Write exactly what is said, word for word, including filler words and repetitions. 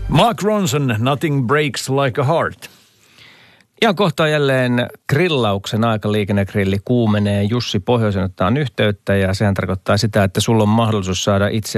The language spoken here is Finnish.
Mark Ronson, Nothing Breaks Like a Heart. Ja kohta jälleen grillauksen aika. Liikennegrilli kuumenee. Jussi Pohjoisen ottaa yhteyttä ja sehän tarkoittaa sitä, että sulla on mahdollisuus saada itse